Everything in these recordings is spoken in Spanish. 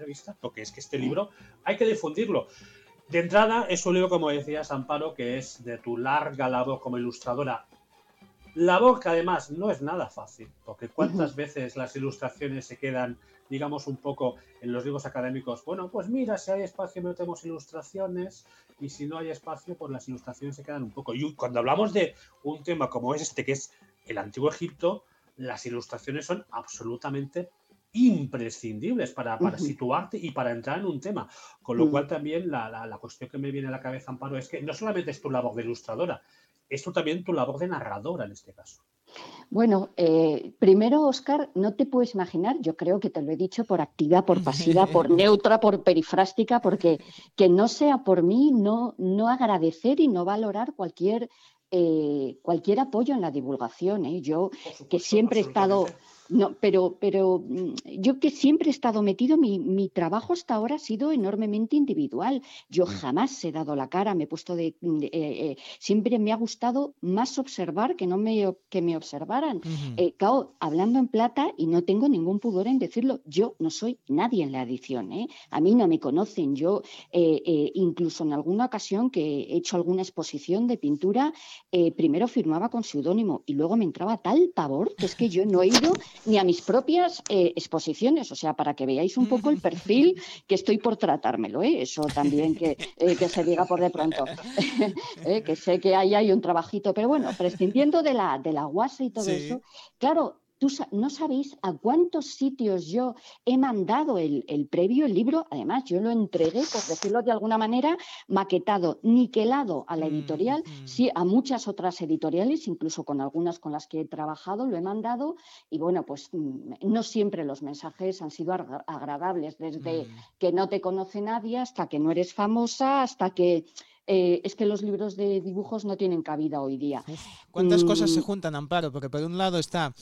entrevista, porque es que este libro hay que difundirlo. De entrada, es un libro, como decías, Amparo, que es de tu larga labor como ilustradora. Labor que además no es nada fácil, porque cuántas veces las ilustraciones se quedan, digamos, un poco en los libros académicos. Bueno, pues mira, si hay espacio metemos ilustraciones, y si no hay espacio, pues las ilustraciones se quedan un poco. Y cuando hablamos de un tema como es este, que es el Antiguo Egipto, las ilustraciones son absolutamente imprescindibles para situarte y para entrar en un tema. Con lo cual también la cuestión que me viene a la cabeza, Amparo, es que no solamente es tu labor de ilustradora, es también tu labor de narradora en este caso. Bueno, primero, Óscar, no te puedes imaginar, yo creo que te lo he dicho por activa, por pasiva, por neutra, por perifrástica, porque que no sea por mí no agradecer y no valorar cualquier apoyo en la divulgación. Yo, Supuesto, que siempre he estado... No, pero yo que siempre he estado metido, mi trabajo hasta ahora ha sido enormemente individual. Yo jamás he dado la cara, me he puesto siempre me ha gustado más observar que me observaran. Claro, hablando en plata, y no tengo ningún pudor en decirlo, yo no soy nadie en la edición. A mí no me conocen. Yo, incluso en alguna ocasión que he hecho alguna exposición de pintura, primero firmaba con seudónimo y luego me entraba tal pavor que es que yo no he ido ni a mis propias exposiciones, o sea, para que veáis un poco el perfil que estoy por tratármelo, eso también que se diga por de pronto, que sé que ahí hay un trabajito, pero bueno, prescindiendo de la guasa y todo eso, claro, no sabéis a cuántos sitios yo he mandado el previo, el libro. Además, yo lo entregué, por decirlo de alguna manera, maquetado, niquelado a la editorial, sí, a muchas otras editoriales, incluso con algunas con las que he trabajado, lo he mandado y bueno, pues no siempre los mensajes han sido agradables, desde que no te conoce nadie hasta que no eres famosa, hasta que... es que los libros de dibujos no tienen cabida hoy día. ¿Cuántas cosas se juntan, Amparo? Porque por un lado está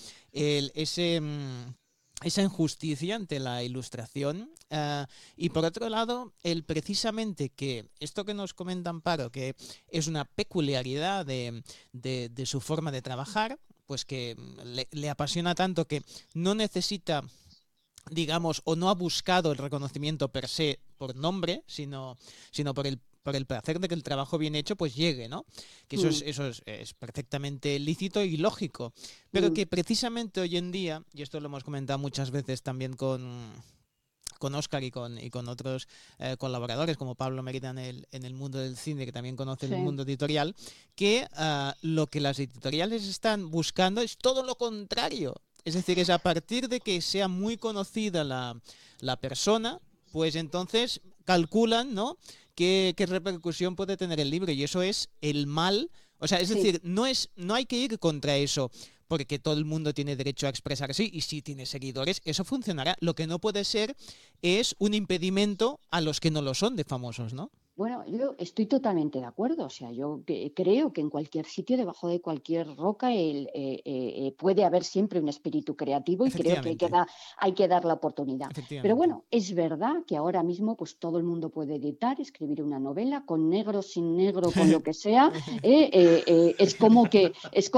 esa injusticia ante la ilustración y por otro lado precisamente que esto que nos comenta Amparo, que es una peculiaridad de su forma de trabajar, pues que le apasiona tanto que no necesita, digamos, o no ha buscado el reconocimiento per se por nombre, sino por el placer de que el trabajo bien hecho pues llegue, ¿no? Que eso es perfectamente lícito y lógico, pero que precisamente hoy en día, y esto lo hemos comentado muchas veces también con Óscar y con otros colaboradores como Pablo Mérida en el mundo del cine, que también conoce el mundo editorial, que lo que las editoriales están buscando es todo lo contrario. Es decir, es a partir de que sea muy conocida la persona, pues entonces calculan, ¿no?, qué repercusión puede tener el libro, y eso es el mal. O sea, es decir, no hay que ir contra eso, porque todo el mundo tiene derecho a expresarse y si tiene seguidores, eso funcionará. Lo que no puede ser es un impedimento a los que no lo son de famosos, ¿no? Bueno, yo estoy totalmente de acuerdo. O sea, yo creo que en cualquier sitio, debajo de cualquier roca, puede haber siempre un espíritu creativo y creo que hay que dar la oportunidad. Pero bueno, es verdad que ahora mismo pues todo el mundo puede editar, escribir una novela, con negro, sin negro, con lo que sea. Es como que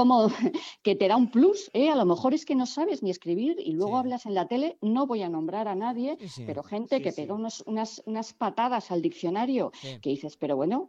te da un plus. A lo mejor es que no sabes ni escribir y luego hablas en la tele. No voy a nombrar a nadie, pero gente que pega unas patadas al diccionario. Que dices, pero bueno,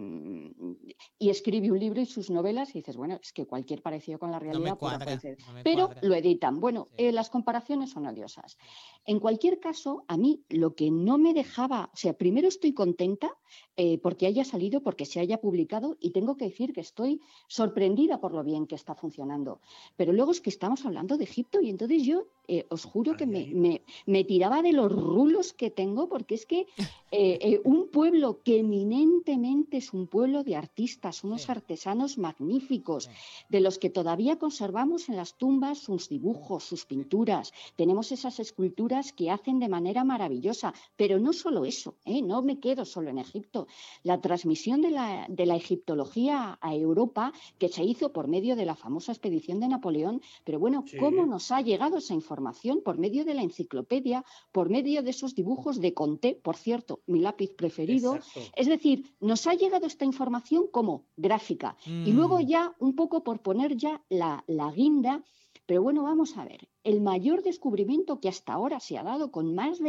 y escribe un libro y sus novelas y dices, bueno, es que cualquier parecido con la realidad pero lo editan. Bueno, las comparaciones son odiosas. En cualquier caso, a mí lo que no me dejaba, o sea, primero estoy contenta porque haya salido, porque se haya publicado y tengo que decir que estoy sorprendida por lo bien que está funcionando. Pero luego es que estamos hablando de Egipto y entonces yo os juro que me tiraba de los rulos que tengo porque es que un pueblo que eminentemente es un pueblo de artistas, unos artesanos magníficos, de los que todavía conservamos en las tumbas sus dibujos, sus pinturas. Tenemos esas esculturas que hacen de manera maravillosa, pero no solo eso, no me quedo solo en Egipto. La transmisión de la egiptología a Europa, que se hizo por medio de la famosa expedición de Napoleón, pero bueno, ¿cómo nos ha llegado esa información? Por medio de la enciclopedia, por medio de esos dibujos de Conté, por cierto, mi lápiz preferido. Exacto. Es decir, nos ha llegado esta información como gráfica y luego ya un poco por poner ya la guinda, pero bueno, vamos a ver, el mayor descubrimiento que hasta ahora se ha dado con más de